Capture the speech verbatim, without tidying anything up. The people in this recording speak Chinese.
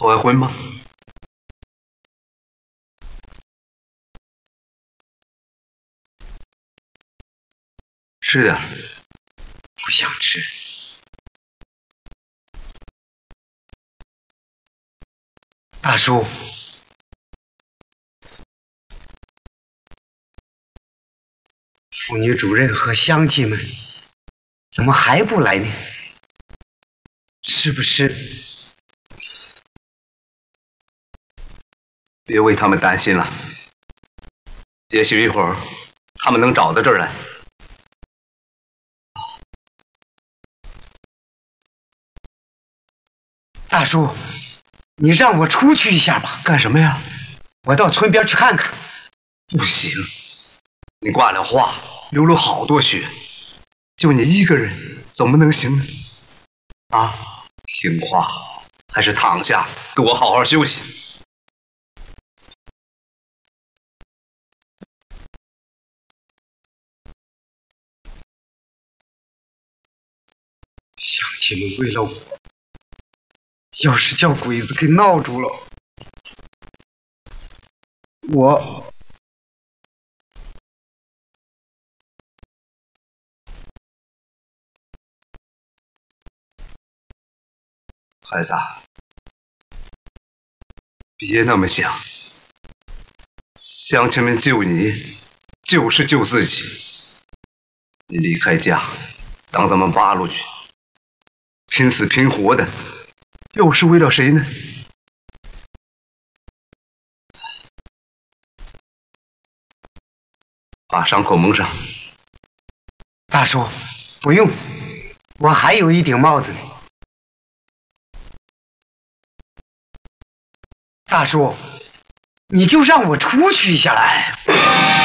后悔婚吗？吃点， 不想吃。大叔，妇女主任和乡亲们怎么还不来呢？是不是？ 别为他们担心了，也许一会儿他们能找到这儿来。 大叔，你让我出去一下吧。 干什么呀？ 我到村边去看看。 不行，你挂了话，流了好多血，就你一个人怎么能行呢？啊，听话，还是躺下，给我好好休息。 乡亲们为了我，要是叫鬼子给闹住了，我孩子，别那么想，乡亲们救你，就是救自己。你离开家，当咱们八路去，拼死拼活的，又是为了谁呢？把伤口蒙上。 大叔，不用，我还有一顶帽子呢。大叔，你就让我出去一下来。